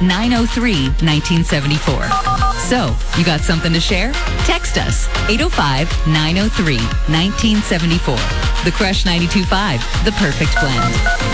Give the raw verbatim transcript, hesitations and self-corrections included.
nine oh three, nineteen seventy-four. So, you got something to share? Text us eight oh five, nine oh three, nineteen seventy-four. The Crush ninety-two point five, the perfect blend.